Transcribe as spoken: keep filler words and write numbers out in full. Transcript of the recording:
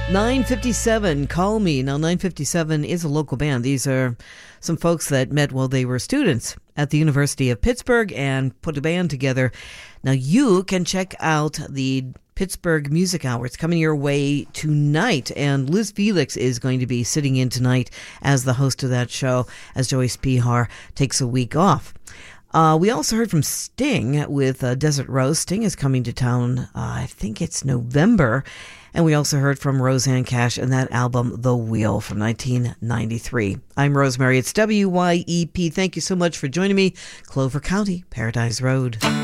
nine fifty-seven, Call Me. Now, nine fifty-seven is a local band. These are some folks that met while they were students at the University of Pittsburgh and put a band together. Now, you can check out the Pittsburgh Music Hour. It's coming your way tonight, and Liz Felix is going to be sitting in tonight as the host of that show as Joyce Behar takes a week off. Uh, we also heard from Sting with uh, Desert Rose. Sting is coming to town, uh, I think it's November. And we also heard from Roseanne Cash and that album, The Wheel, from nineteen ninety-three. I'm Rosemary. It's W Y E P. Thank you so much for joining me. Clover County, Paradise Road.